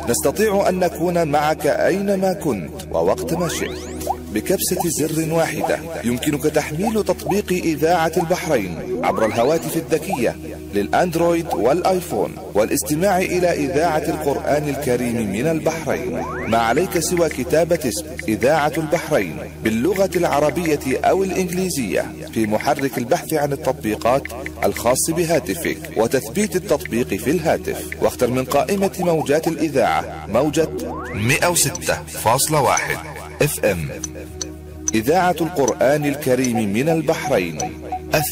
نستطيع أن نكون معك أينما كنت ووقت ما شئت. بكبسة زر واحدة يمكنك تحميل تطبيق إذاعة البحرين عبر الهواتف الذكية للأندرويد والآيفون والاستماع إلى إذاعة القرآن الكريم من البحرين. ما عليك سوى كتابة اسم إذاعة البحرين باللغة العربية أو الإنجليزية في محرك البحث عن التطبيقات الخاص بهاتفك وتثبيت التطبيق في الهاتف، واختر من قائمة موجات الإذاعة موجة 106.1 FM إذاعة القرآن الكريم من البحرين.